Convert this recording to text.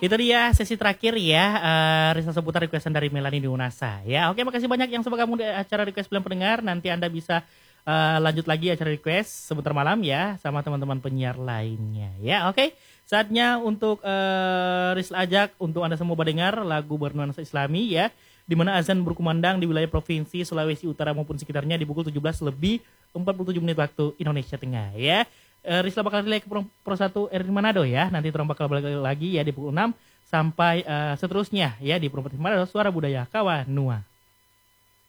Itu dia sesi terakhir ya, Risa seputar requestan dari Melanie di Unasa ya. Oke, makasih banyak yang sempat kamu di acara request film pendengar. Nanti Anda bisa lanjut lagi acara request sebentar malam ya sama teman-teman penyiar lainnya ya. Oke, saatnya untuk Rizal ajak untuk Anda semua mendengar lagu bernuansa Islami ya, di mana azan berkumandang di wilayah provinsi Sulawesi Utara maupun sekitarnya di pukul 17 lebih 47 menit waktu Indonesia Tengah ya. Rizal bakal relay ke Pro 1 RRI Manado ya. Nanti terang bakal balik lagi ya di pukul 6 sampai seterusnya ya di Pro 4 Manado Suara Budaya Kawanua.